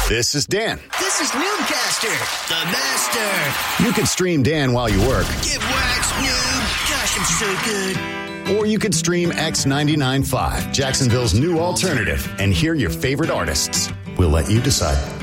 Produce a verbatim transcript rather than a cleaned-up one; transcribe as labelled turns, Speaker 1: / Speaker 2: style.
Speaker 1: This is Dan.
Speaker 2: This is Noobcaster, the master.
Speaker 1: You could stream Dan while you work.
Speaker 2: Get waxed, noob. Gosh, I'm so good.
Speaker 1: Or you could stream X ninety-nine point five, Jacksonville's new alternative, and hear your favorite artists. We'll let you decide.